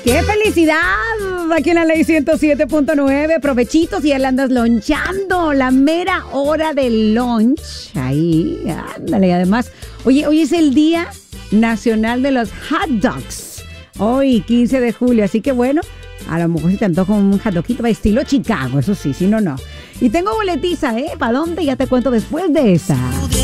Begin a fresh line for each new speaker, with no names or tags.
¡Qué felicidad! Aquí en la Ley 107.9. Provechitos y él andas lonchando. La mera hora del lunch. Ahí, ándale. Y además, oye, hoy es el Día Nacional de los Hot Dogs. Hoy, 15 de julio. Así que bueno, a lo mejor si te antoja un hot dogito de estilo Chicago. Eso sí, si no, no. Y tengo boletiza, ¿eh? ¿Para dónde? Ya te cuento después de esa.